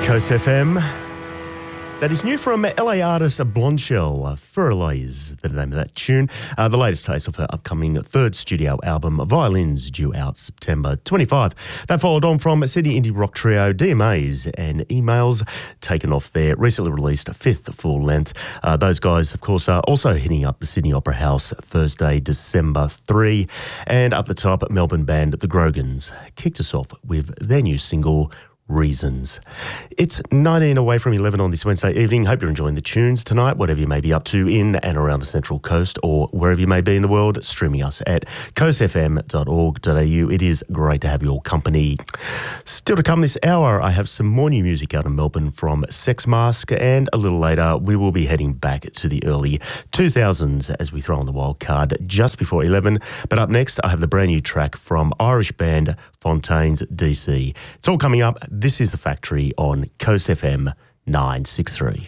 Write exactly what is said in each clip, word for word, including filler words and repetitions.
Coast F M. That is new from L A artist Blondshell. Furley's the name of that tune. Uh, the latest taste of her upcoming third studio album, Violins, due out September twenty-fifth. That followed on from Sydney indie rock trio D M As and Emails, taken off their recently released fifth full length. Uh, those guys, of course, are also hitting up the Sydney Opera House Thursday, December third. And up the top, Melbourne band The Grogans kicked us off with their new single, Reasons. It's nineteen away from eleven on this Wednesday evening. Hope you're enjoying the tunes tonight, whatever you may be up to in and around the Central Coast or wherever you may be in the world, streaming us at coast f m dot org dot a u. It is great to have your company. Still to come this hour, I have some more new music out in Melbourne from Sex Mask, and a little later we will be heading back to the early two thousands as we throw on the wild card just before eleven. But up next, I have the brand new track from Irish band Fontaines D C. It's all coming up. This is The Factory on Coast F M nine sixty-three.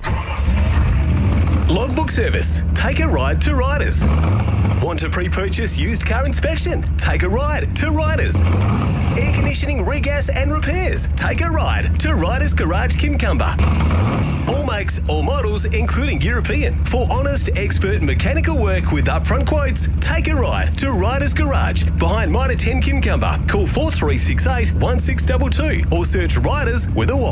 Logbook service. Take a ride to Riders. Want to pre-purchase used car inspection? Take a ride to Riders. Air conditioning, regas and repairs? Take a ride to Riders Garage Kincumber. All makes, all models, including European. For honest, expert mechanical work with upfront quotes, take a ride to Riders Garage behind Mitre ten Kincumber. Call four three six eight, one six two two or search Riders with a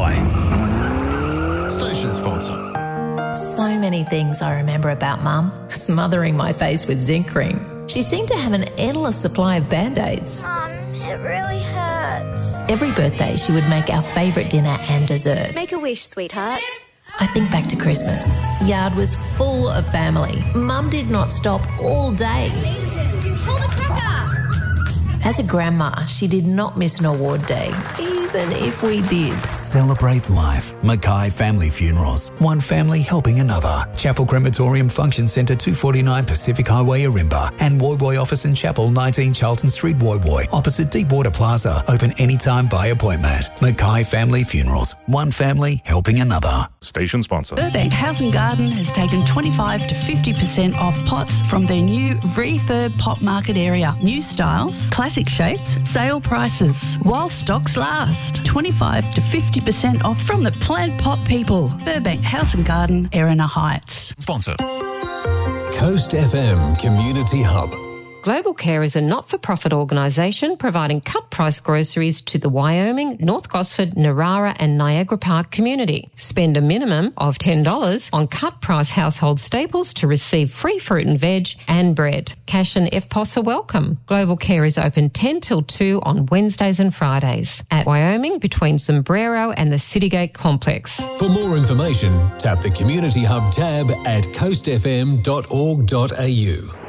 Y. Station sponsor. So many things I remember about Mum. Smothering my face with zinc cream. She seemed to have an endless supply of Band-Aids. Mum, it really hurts. Every birthday she would make our favourite dinner and dessert. Make a wish, sweetheart. I think back to Christmas. Yard was full of family. Mum did not stop all day. Pull the cracker! As a grandma, she did not miss an award day, even if we did. Celebrate life. Mackay Family Funerals. One family helping another. Chapel Crematorium Function Centre, two forty-nine Pacific Highway, Arimba. And Woy Woy Office and Chapel, nineteen Charlton Street, Woy Woy. Opposite Deepwater Plaza. Open anytime by appointment. Mackay Family Funerals. One family helping another. Station sponsor. Burbank House and Garden has taken twenty-five to fifty percent off pots from their new refurb pot market area. New styles, classic shapes, sale prices. While stocks last. twenty-five to fifty percent off from the plant pot people. Burbank House and Garden, Erina Heights. Sponsor. Coast F M Community Hub. Global Care is a not-for-profit organisation providing cut-price groceries to the Wyoming, North Gosford, Narara and Niagara Park community. Spend a minimum of ten dollars on cut-price household staples to receive free fruit and veg and bread. Cash and F P O S are welcome. Global Care is open ten till two on Wednesdays and Fridays at Wyoming between Sombrero and the Citygate complex. For more information, tap the Community Hub tab at coast f m dot org dot a u.